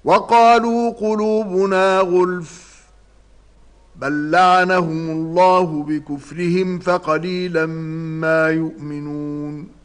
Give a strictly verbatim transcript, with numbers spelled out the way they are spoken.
وقالوا قلوبنا غلف بل لعنهم الله بكفرهم فقليلا ما يؤمنون